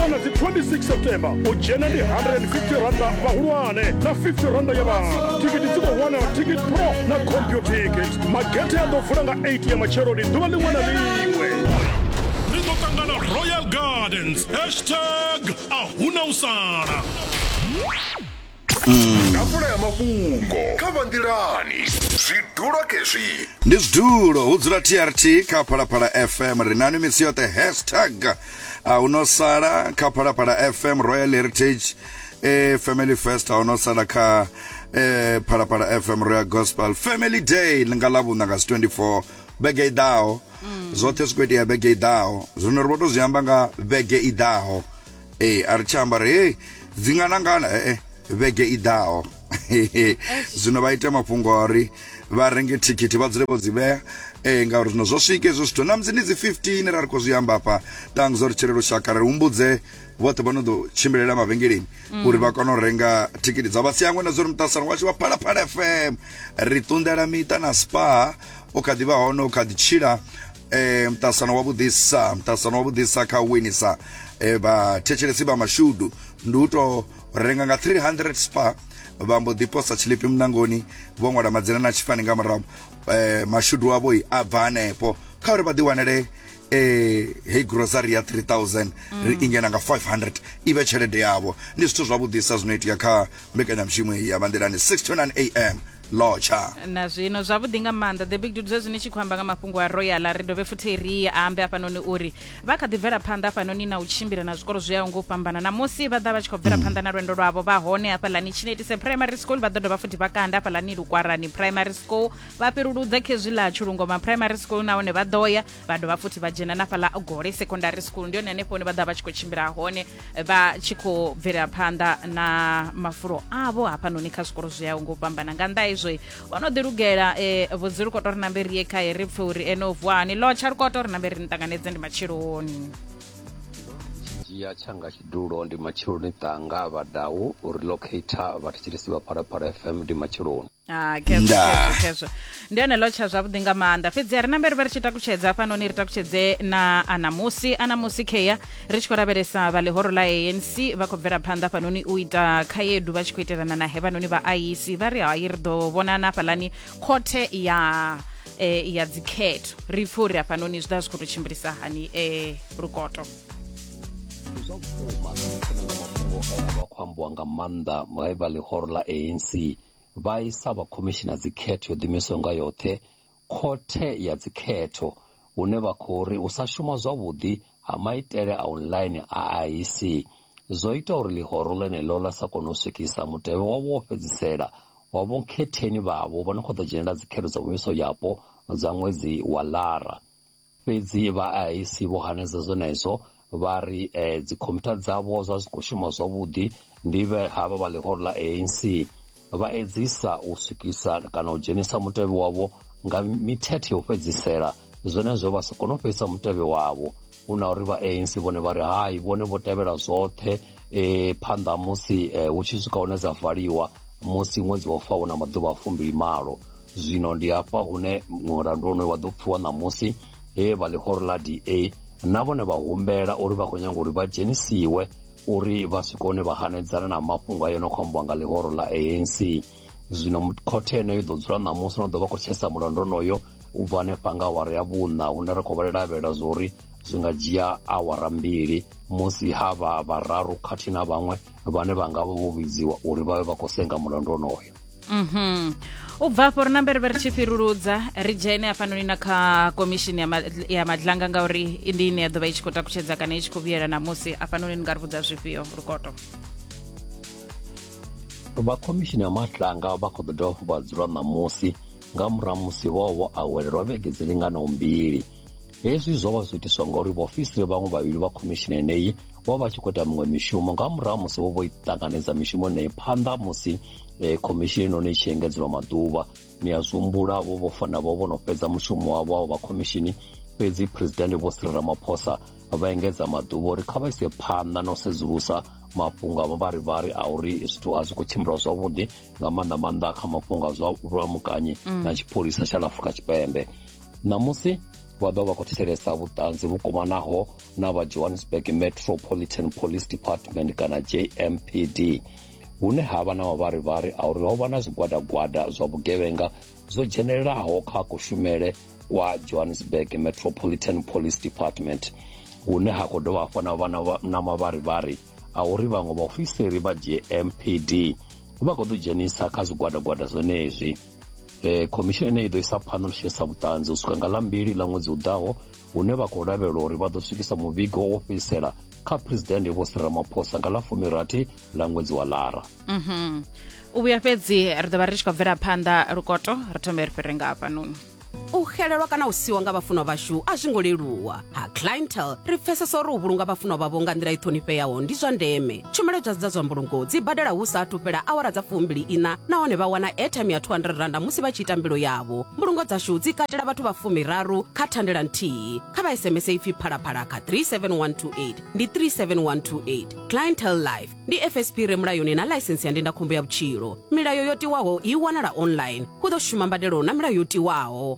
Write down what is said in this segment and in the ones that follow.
na 26 September ujena ni 150 randa vahulwane na 50 randa ya vana. Tiketi ziko wana Ticket Pro na CompuTicket. Magete ya dofuranga 8 ya machero ni duwa liwe na liwe. Nitotangana Royal Gardens #ahuna usana. Kafula ya mafungo kavandirani zvidura kezvi ndiziduro udzura TRT kapalapala FM rinani misi yote #unosara kapalapala FM Royal Heritage Family Fest unosara ka palapala FM Royal Gospel Family Day ngalabu nagas 24 bege idao zote skwedi ya bege idao zonoroboto ziyamba nga bege idao arichambare zinganangana bege idao zino baita mafungo ari varenge tikiti vadzire vodziveya ngauri zvinozosvike izvo zvitona muzinizi 15 rari kuzuyamba apa tanguzori cherero shaka riumbudze vote vanodochimbiririra mavhengeleni kuri vakanorenga tikiti dzavasiyangwe nazori mutasano wacho wapalapala FM ritundera mita na spa ukadiva hono ukadichira mutasano wavudhisa kawinisa vatecheresi vamashudu nduto renga nga 300 spa vambo diposa chilipi mnangoni vongwada madzina na chifani nga maramu mashudu wavo abva anepo kauri vadiwanere hey grocery ya 3000 ingena nga 500 ive chelede yavo ndi zwithu zwavudhisa zvinoitika kha mbekanyamishumo ya vandirani 6 to 9 am locha na zvino zvavudi nga maanda the big dude zvezvi nichikwamba nga mafungo a royal ari dove futi ri ambe apanoni uri vakadhibvera phanda apanoni na uchimbira na zvikoro zviyawo ngopambana namusi vadha vachikobvera phanda na rwendo rwavo vahone apalani chinetise primary school vadhodova futi vakanda apalani rukwarani primary school vapirurudza kezvila chirungoma primary school nawo nevadhoya vadova futi vajena napala gore secondary school ndio neneponi vadha vachikochimbira hone vachikobvera phanda na mafuro avo apanoni kazvikoro zviyawo ngopambana ngandai vanodirugera vudzi rukoto rinamberi yeka yeripfuri enovhwani locha rukoto rinamberi rinitanganedze ndi machironi njia changa chiduro ndi machironi tanga vadau relocata vatichirisiva parapara FM ndi machironi kezvo ndione locha zvavudi nga maanda fedzi ari namberi varichita kuchedza panoni rita kuchedze na anamusi keya richikoraveresa valehoro la ANC vakobvera phanda panoni uita khayedu vachikuiterana nahe vanoni va IEC vari hayi ridovonana palani khote ya dzikhetho ripfuri apanoni zvida zvikutochimbirisa hani rukoto vakwambwa nga manda valehoro la ANC vaisa vakomishina dzikhetho yodhimisonga yote khote ya dzikhetho une vakori usashuma zwavhudi hamaitele a online a IEC zoita uri lihoro lenelo lasakona usvikisa muteve wavo wopedzisela wavo nkhetheni vavo vanokhoda dzhenela dzikhetho dza miso yapo dza mwedzi wa lara fedzi va IEC vohanedza zvenezvo vari dzikomita dzavo zvazvikushuma zwavhudi ndive hava valihoro la ANC vaedzisa usvikisa kana udzhenisa muteve wavo nga mithetho yopedzisela zvenezvo vasakona upedzisa muteve wavo una uri va ANC vone vari hayi vone votevela zothe phanda musi uchisvika une dzavhaliwa musi mwedzi wafawo na maḓuvha a 20 zvino ndi apa hune murandu uno wadopfiwa namusi valihoro la DA na vone vahumbela uri vakonyanga uri vadzhenisiwe uri vasikone vahanedzana na mafungo ayo nokhombo nga lihoro la ANC zvino khothe eno idodzula namusi no dova kuchesa mulandu onoyo ubva nepanga awara ya vuna une ri khou vhalela zori zwingadzhia awara 2 musi hava vararu khathi na vhaṅwe vhane vha nga vho vhidziwa uri vha vha khou senga mulandu onoyo ubva apo ri namberi vari chifirurudza ri dzhene afanoni na kha komishini ya madlanga ngauri ndi ine ya dova ichikota kuchedza kana ichikuviyela namusi afanoni ni nga ri vhudza zwifhio rukoto vakomishini ya madlanga va khou dova vhadzula namusi nga murahu musi vavo awelelwa vhege dzi linganaho 2 hezwi zwo vha zwiitiswa ngauri vaofisiri vhaṅwe vhavhili vha komishini eneyi vho vha tshi khou ita miṅwe mishumo nga murahu musi vho ṱanganedza mishumo eneyi phanḓa musi komishini none i tshi engedzelwa maḓuvha ni a zwihumbula vho fanela vho no fhedza mushumo wavho vha komishini fhedzi president Vho Cyril Ramaphosa vha engedza maḓuvha uri kha vha ise phanḓa na u sedzulusa mafhungo a mavharivhari a uri zwithu a zwi khou tshimbila zwavhuḓi nga maanḓa kha mafhungo a zwa vhulamukanyi na tshipholisa tsha Afrika Tshipembe namusi vha ḓo vha khou thetshelesa vhuṱanzi vhu kwamanaho na vha Johannesburg Metropolitan Police Department kana JMPD, hune havha na mavharivhari a uri ho vha na zwigwadagwada zwa vhugevhenga zwo dzhenelelaho kha kushumele kwa Johannesburg Metropolitan Police Department, hune ha khou dovha hafhu na mavharivhari a uri vhaṅwe vhaofisiri vha JMPD vha khou ḓo dzhenisa kha zwigwadagwada zwenezwi. Khomishini i ḓo isa phanḓa u tshisa vhuṱanzi u swika nga ḽa2 ḽa ṅwedzi u ḓaho, hune vha khou lavhelelwa uri vha ḓo swikisa muvhigo wo fhedzisela kha Phuresidennde Vho Cyril Ramaphosa nga ḽa 16 ḽa ṅwedzi wa Lara. U vhuya fhedzi ri ḓo vha ri tshi khou bvela phanḓa Lukoto, ri thome ri fhire nga hafhanoni. U xelelwa kana u siwa nga vhafunwa vashu a zwi ngo leluwa. Ha Clientele ri pfesesa uri u vhulunga vhafunwa vhavho nga nḓila i ṱhonifheaho ndi zwa ndeme. Tshumelo dza zwa mbulungo dzi badela hu saathu fhela awara dza 24 nahone vha wana airtime ya R200 musi vha tshi ita mbilo yavho. Mbulungo dzashu dzi katela vhathu vha 13 kha thandela nthihi. Kha vha SMS ipfi phalaphala kha 37128 ndi 37128. Clientele Life ndi FSP re mulayoni na license ya ndindakhombo ya vhutshilo. Milayo yo tiwaho i wanala online. Hu ḓo shuma mbadelo na milayo yo tiwaho.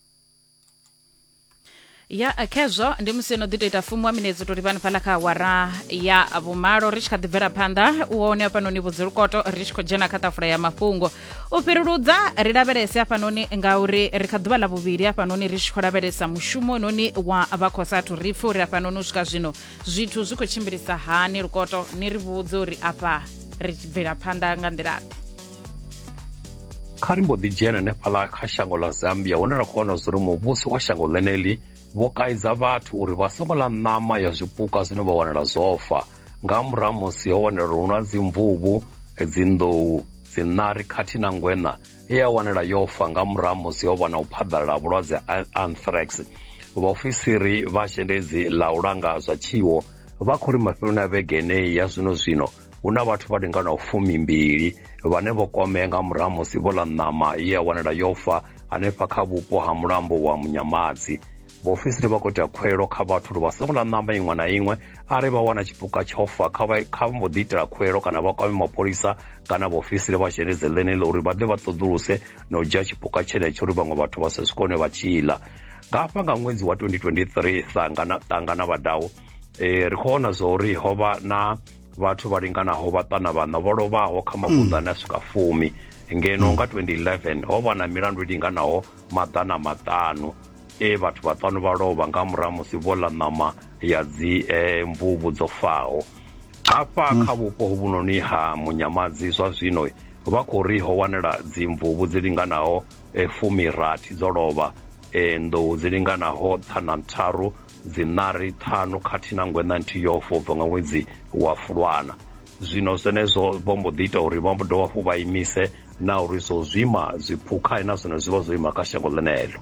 Ya khezwo ndi musi no ḓi tou ita fumu wa minetse tori vhani fhaḽa kha awara ya vhumalo ri tshi kha ḓi bvela phanḓa u wone hafhanoni vhudzilukoto ri tshi khou dzhena kha ṱafula ya mafhungo u fhiruludza ri lavhelese hafhanoni ngauri ri kha ḓuvha ḽa vhuvhili hafhanoni ri tshi khou lavhelesa mushumo noni wa vhakhosathu ri pfhe uri hafhanoni u swika zwino zwithu zwi khou tshimbilisa hani Lukoto, ni ri vhudze uri afha ri bvela phanḓa nga nḓilaḓe. Kha ri mbo ḓi dzhena hanefhaḽa kha shango ḽa Zambia hune ra khou vhona zwa uri muvhuso wa shango ḽeneḽi vho kaidza vhathu uri vha songo ḽa ṋama ya zwipuka zwine vha wanela zwofa nga murahu musi ho wanela hu na dzimvuvhu, dzinḓou, dziṋari khathihi na ngwena ya wanela yofa nga murahu musi ho vha na u phaḓalala vhulwadze anthrax. Vhaofisiri vha zhendedzi ḽa u langa zwa tshiwo vha khou ri mafheloni a vhege eneyi ya zwino hu na vhathu vha linganaho 12 vhane vho kwamea nga murahu musi vho ḽa ṋama ye ya wanela yofa hanefha kha vhupo ha mulambo wa Munyamadzi. Vhaofisiri vha khou ita khwelo kha vhathu uri vha songo ḽa ṋama iṅwe na iṅwe arali vha wana tshipuka tshofa kha mbo ḓi itela khwelo kana vha kwame mapholisa kana vhaofisiri vha zhendedzi ḽeneḽo uri vha ḓe vha ṱoḓuluse na u dzhia tshipuka tshenetsho uri vhaṅwe vhathu vha sa swikone vha tshi ḽa. Nga hafha nga ṅwedzi wa 2023 ṱanga na vhadau ri khou vhona zwa uri ho vha na vhathu vha linganaho vhaṱana vhaṋa vho lovhaho kha mabuḓo ane a swika 10 ngeno nga 2011 ho vha na milandu i linganaho maḓana maṱanu vhathu vhaṱanu vha lovha nga murahu musi vho ḽa ṋama ya dzi mvuvhu dzo faho. Hafha kha vhupo hovhunoni ha Munyamadzi zwa zwino vha khou ri ho wanela dzi mvuvhu dzi linganaho 13 dzo lovha, nḓou dzi linganaho 3, dziṋari 5 khathihi na ngwena nthihi yo fa ubva nga ṅwedzi wa Fulwana. Zwino zwenezwo vho mbo ḓi ita uri vha mbo dovha hafhu vha imise na uri zwo zwima zwiphukha na zwone zwi vha zwo ima kha shango ḽeneḽo.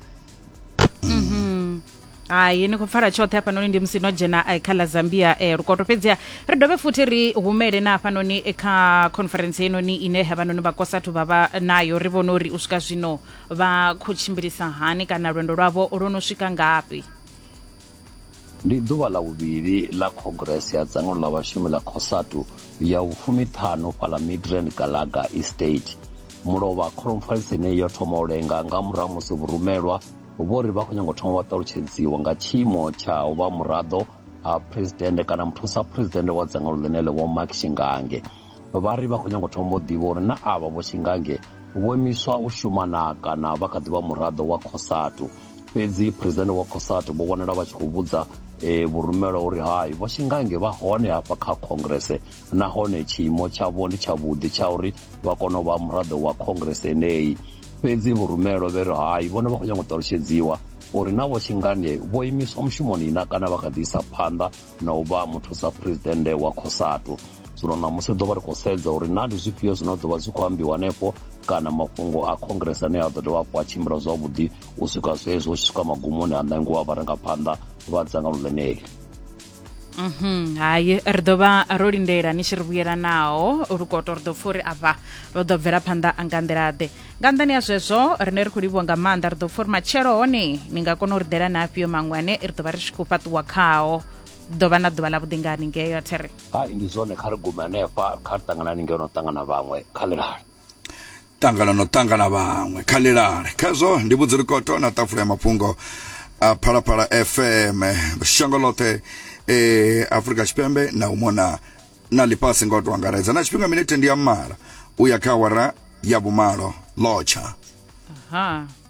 Hai, ni khou pfala tshoṱhe hafhanoni ndi musi no dzhena kha ḽa Zambia Lukoto, fhedziha ri dovhe futhi ri humele na hafhanoni kha conference yenoni ine havhanoni vhakosathu vha vha nayo ri vhona uri u swika zwino vha khou tshimbilisa hani kana lwendo lwavho lwo no swika ngafhi. Ndi ḓuvha ḽa vhuvhili ḽa Congress ya dzangano ḽa vhashumi ḽa COSATU ya vhu-15 fhaḽa Midrand Galaga Estate. Mulovha conference ine yo thoma u lenga nga murahu musi vhurumelwa vho ri vha khou nyanga u thoma vha ṱalutshedziwa nga tshiimo tsha u vha muraḓo ha phuresidennde kana muthusa phuresidennde wa dzangano ḽeneḽo Vho Mark Shingange. Vha ri vha khou nyanga u thoma u ḓivha uri na avha Vho Shingange vho imiswa u shumana kana vha kha ḓi vha muraḓo wa COSATU. Fhedzi phuresidennde wa COSATU vho wanela vha tshi khou vhudza vhurumela uri hai Vho Shingange vha hone hafha kha congress nahone tshiimo tshavho ndi tshavhuḓi tsha uri vha kone u vha muraḓo wa congress eneyi. Fhedzi vhurumelo vhe ri hai vhone vha khou nyanga u ṱalutshedziwa uri na Vho Shingange vho imiswa mushumoni na kana vha kha ḓi isa phanḓa na u vha muthusa phuresidennde wa COSATU. Zwino namusi ḓo vha ri khou sedza uri na ndi zwifhio zwino ḓo vha zwi khou ambiwa hanefho kana mafhungo a congress ane a ḓo dovha hafhu a tshimbila zwavhuḓi u swika zwezwo u tshi swika magumoni a ṋangiwa vharangaphanḓa vha dzangano ḽeneḽi. Hai, ri ḓo vha ro lindela ni tshi ri vhuyelanaho Lukoto, ri ḓo pfha uri afha vha ḓo bvela phanḓa nga nḓilaḓe. Nga nnḓani ya zwezwo rine ri khou livhuwa nga maanḓa ri ḓo pfha uri matshelo hone ni nga kona u ri ḓela na afhio maṅwe ane ri ḓo vha ri tshi khou fhaṱuwa khao. Ḓo vha na ḓuvha ḽa vhuḓi nga haningei There. Hai, ndi zwone kha ri gume hanefha kha ri ṱangana haningei no ṱangana vhaṅwe kha ḽilale. Ṱangana no ṱangana vhaṅwe kha ḽilale. Khazwo ndi Vhudzilukoto na ṱafula ya mafhungo Phalaphala FM shango lote Afrika Tshipembe na umona na lipasi ngoto angareza na chipinga minute ndi amara uya kawara ya bumalo locha. Aha.